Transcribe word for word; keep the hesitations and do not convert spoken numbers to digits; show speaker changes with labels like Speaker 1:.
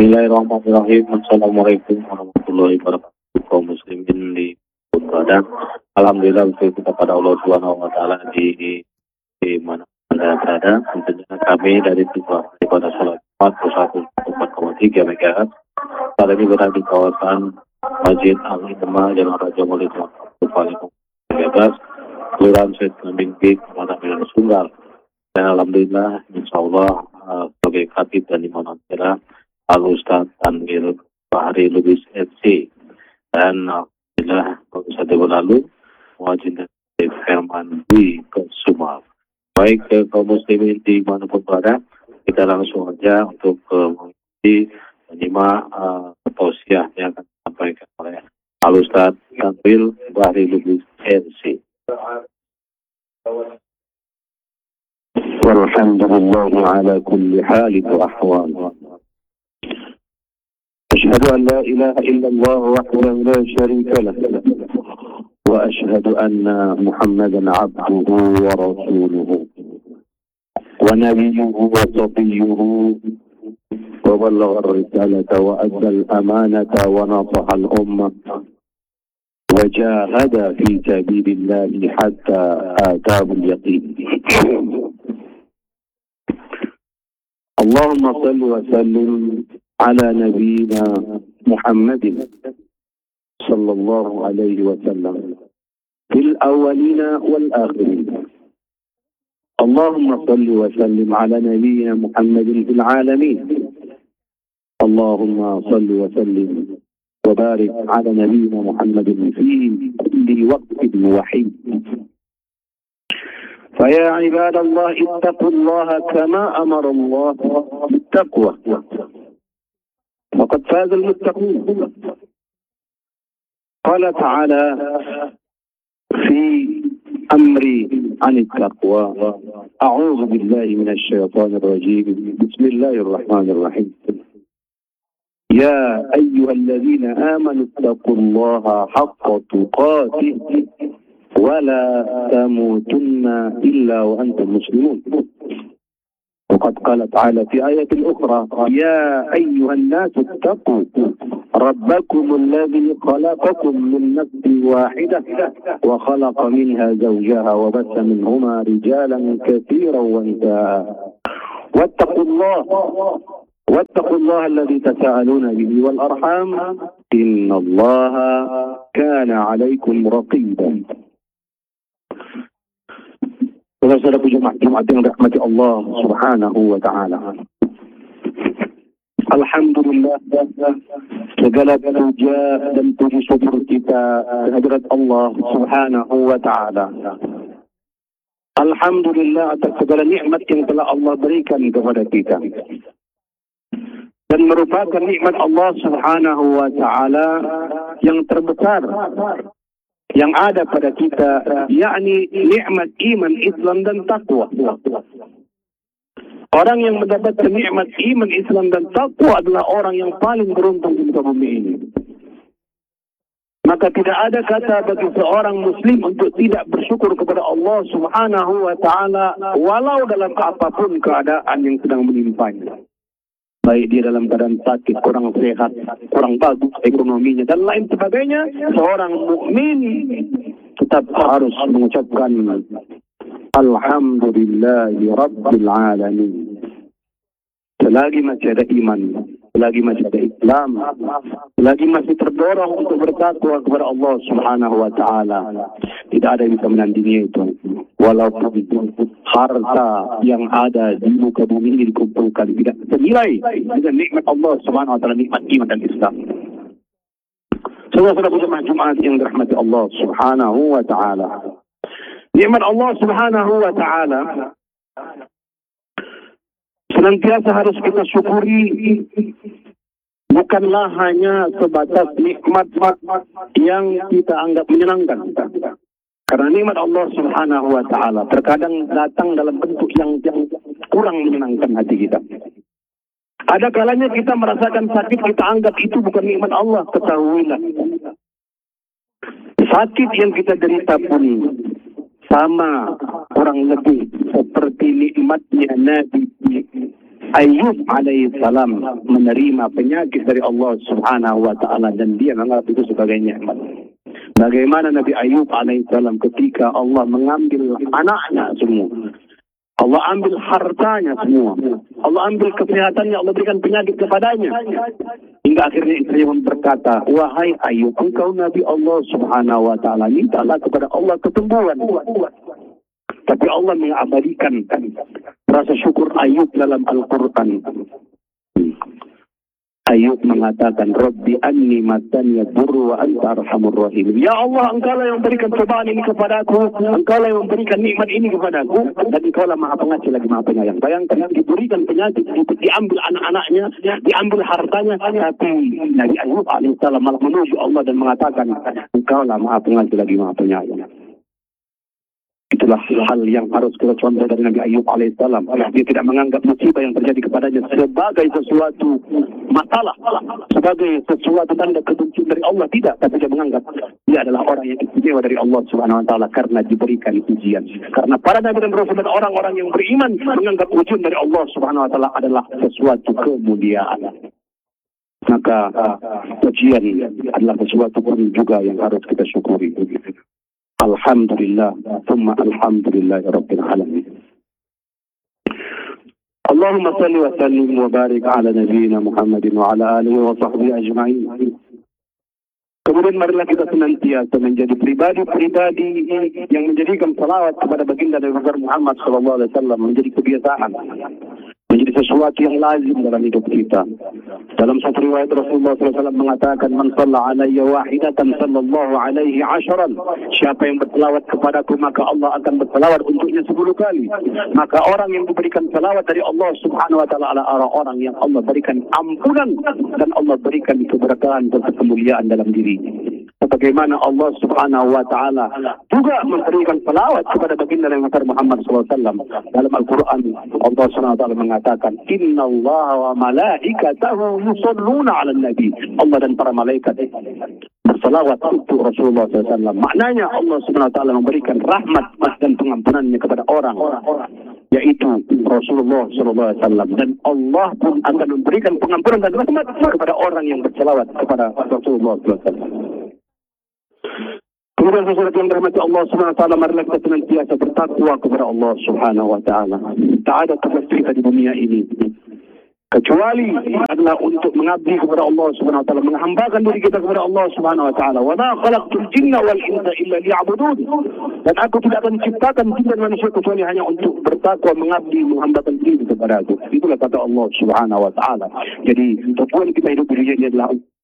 Speaker 1: Bismillahirrahmanirrahim. Assalamualaikum warahmatullahi wabarakatuh. Kaum muslimin di berada. Alhamdulillah bersyukur kepada Allah Subhanahu wa taala di di mana Anda berada. Tentunya kami dari tim daripada salat empat puluh satu empat koma tiga megahertz pada ini berada di kawasan Masjid Al-Hikmah Jalan Raja Mulia Palembang tiga belas Kelurahan Syed Kambing Bik Kecamatan Medan Sunggal. Dan alhamdulillah insyaallah uh, sebagai khatib dan imam acara Al-Ustaz Tanwir Bahri Lubis F C dan alhamdulillah pada bulan lalu wajib Firman Dwi Kusuma. Baik ke kaum muslimin di manapun berada, kita langsung saja untuk uh, mengikuti menyimak uh, tausiah yang akan disampaikan oleh Al-Ustaz Tanwir Bahri Lubis F C.
Speaker 2: Walhamdulillah ala kulli hal wa ahwal. أشهد أن لا إله إلا الله وحده لا شريك له وأشهد أن محمدا عبده ورسوله ونبيه وصفيه وبلغ الرسالة وأدى الأمانة ونصح الأمة وجاهد في سبيل الله حتى آتاه اليقين. اللهم صل وسلم على نبينا محمد صلى الله عليه وسلم في الأولين والآخرين. اللهم صل وسلم على نبينا محمد في العالمين. اللهم صل وسلم وبارك على نبينا محمد في كل وقت وحين. فيا عباد الله اتقوا الله كما أمر الله بالتقوى وقد فاز المتقون. قال تعالى في أمري عن التقوى أعوذ بالله من الشيطان الرجيم بسم الله الرحمن الرحيم يا أيها الذين آمنوا اتقوا الله حق تقاته ولا تموتن إلا وأنتم مسلمون. وقد قال تعالى في آية أخرى يا أيها الناس اتقوا ربكم الذي خلقكم من نفس واحدة وخلق منها زوجها وبث منهما رجالا كثيرا ونساء واتقوا الله واتقوا الله الذي تساءلون به والأرحام إن الله كان عليكم رقيبا. Saudara-saudaraku jemaat yang dirahmati Allah Subhanahu wa taala. Alhamdulillah, segala puja dan puji syukur kita kehadirat Allah Subhanahu wa taala. Alhamdulillah atas segala nikmat yang telah Allah berikan kepada kita. Dan merupakan nikmat Allah Subhanahu wa taala yang terbesar yang ada pada kita, yakni nikmat iman, Islam dan takwa. Orang yang mendapatkan nikmat iman, Islam dan takwa adalah orang yang paling beruntung di muka bumi ini. Maka tidak ada kata bagi seorang muslim untuk tidak bersyukur kepada Allah Subhanahu wa taala walau dalam apapun keadaan yang sedang menimpanya. Baik dia dalam keadaan sakit, kurang sehat, kurang bagus ekonominya dan lain sebagainya, seorang mukmin tetap harus mengucapkan Alhamdulillahi Rabbil Alamin. Selagi masih ada iman, selagi masih ada Islam, selagi masih terdorong untuk bertakwa kepada Allah Subhanahu wa taala, tidak ada yang bisa menandingi itu. Walaupun harta yang ada di muka bumi ini dikumpulkan tidak senilai dengan nikmat Allah Subhanahu wa taala, nikmat iman dan Islam. Saudara-saudara jemaah Jumat yang dirahmati Allah Subhanahu wa taala. Nikmat Allah Subhanahu wa taala senantiasa harus kita syukuri, bukanlah hanya sebatas nikmat yang kita anggap menyenangkan. Karena nikmat Allah Subhanahu wa taala terkadang datang dalam bentuk yang, yang kurang menyenangkan hati kita. Ada kalanya kita merasakan sakit, kita anggap itu bukan nikmat Allah. Ketahuilah, sakit yang kita derita pun sama kurang lebih seperti nikmatnya Nabi Ayub alaihissalam menerima penyakit dari Allah Subhanahu wa taala dan dia menganggap itu sebagai nikmat. Bagaimana Nabi Ayub alaihissalam ketika Allah mengambil anaknya semua, Allah ambil hartanya semua, Allah ambil kesehatannya, Allah berikan penyakit kepadanya. Hingga akhirnya istrinya berkata, wahai Ayub, engkau Nabi Allah Subhanahu wa taala, mintalah kepada Allah kesembuhan. Tapi Allah mengabadikan rasa syukur Ayub dalam Al-Quran. Ayub mengatakan, Rabbi anni matanya burru wa anta arhamur rahim. Ya Allah, engkau lah yang memberikan cobaan ini kepadaku, engkau lah yang memberikan nikmat ini kepadaku, dan engkau lah maha pengasih lagi maha penyayang. Bayangkan, diberikan penyakit, diambil anak-anaknya, diambil hartanya, tapi Nabi Ayub alaihissalam malah menuju Allah dan mengatakan, engkau lah maha pengasih lagi maha penyayang. Itulah hal yang harus kita contoh dari Nabi Ayub alaihissalam. Dia tidak menganggap musibah yang terjadi kepadanya sebagai sesuatu masalah, sebagai sesuatu tanda kebencian dari Allah. Tidak, tapi dia menganggap dia adalah orang yang istimewa dari Allah Subhanahu wa taala karena diberikan ujian. Karena para nabi dan rasul dan orang-orang yang beriman menganggap ujian dari Allah Subhanahu wa taala adalah sesuatu kemuliaan. Maka ujian adalah sesuatu pun juga yang harus kita syukuri. Alhamdulillah, thumma alhamdulillah rabbil alamin. Allahumma salli wa sallim wa barik ala nabiyyina Muhammadin wa ala alihi wa sahbihi ajma'in. Kemudian marilah kita senantiasa menjadi pribadi-pribadi yang menjadikan salawat kepada baginda Nabi Muhammad sallallahu alaihi wasallam menjadi kebiasaan, menjadi sesuatu yang lazim dalam hidup kita. Dalam satu riwayat Rasulullah sallallahu alaihi wasallam mengatakan, man shalla alayya wahidatan sallallahu alaihi asharan. Siapa yang berselawat kepadaku maka Allah akan berselawat untuknya sepuluh kali. Maka orang yang diberikan selawat dari Allah Subhanahu wa taala adalah orang yang Allah berikan ampunan dan Allah berikan keberkahan dan kemuliaan dalam diri. Sebagaimana Allah Subhanahu wa taala juga memberikan selawat kepada baginda Nabi Muhammad sallallahu alaihi wasallam. Dalam Al-Qur'an Allah Subhanahu wa taala mengatakan, innallaha wa malaikatahu yusholluna 'alan nabi. Allah dan para malaikat berselawat untuk Rasulullah sallallahu alaihi wasallam. Maknanya Allah Subhanahu wa taala memberikan rahmat dan pengampunannya kepada orang, yaitu Rasulullah sallallahu alaihi wasallam, dan Allah pun akan memberikan pengampunan dan rahmat kepada orang yang berselawat kepada Rasulullah sallallahu alaihi wasallam. Kemudian sesuatu yang dirahmati Allah Subhanahu wa taala, marilah kita senantiasa bertakwa kepada Allah Subhanahu wa taala. Tak ada tugas kita di dunia ini kecuali adalah untuk mengabdi kepada Allah Subhanahu wa taala, menghambakan diri kita kepada Allah Subhanahu wa taala. Wa ma khalaqtul jinna wal insa illa liya'budun. Dan aku tidak akan menciptakan jin dan manusia kecuali hanya untuk bertakwa, mengabdi, menghambakan diri kepada aku. Itulah kata Allah Subhanahu wa taala. Jadi tujuan kita hidup di dunia ini adalah